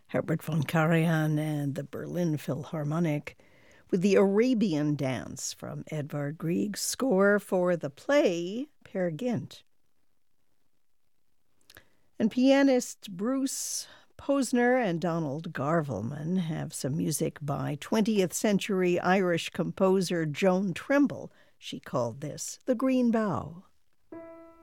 Herbert von Karajan and the Berlin Philharmonic, with the Arabian Dance from Edvard Grieg's score for the play Peer Gynt. And pianist Bruce Posner and Donald Garvelman have some music by 20th century Irish composer Joan Trimble. She called this The Green Bough.